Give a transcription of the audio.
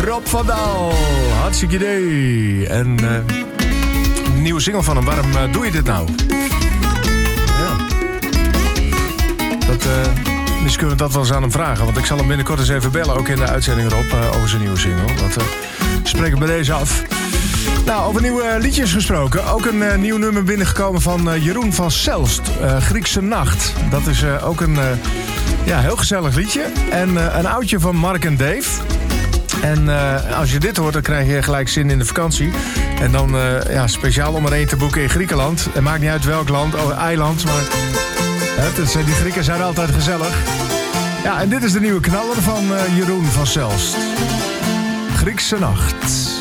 Rob van Dal. Hartstikke idee. En een nieuwe single van hem. Waarom doe je dit nou? Ja. Misschien kunnen we dat wel eens aan hem vragen. Want ik zal hem binnenkort eens even bellen. Ook in de uitzending erop over zijn nieuwe single. Dat spreken we bij deze af. Nou, over nieuwe liedjes gesproken. Ook een nieuw nummer binnengekomen van Jeroen van Zelst. Griekse Nacht. Dat is ook een heel gezellig liedje. En een oudje van Mark en Dave. En als je dit hoort, dan krijg je gelijk zin in de vakantie. En dan speciaal om er één te boeken in Griekenland. Het maakt niet uit welk land, eiland. Maar die Grieken zijn altijd gezellig. Ja, en dit is de nieuwe knaller van Jeroen van Zelst. Griekse Nacht.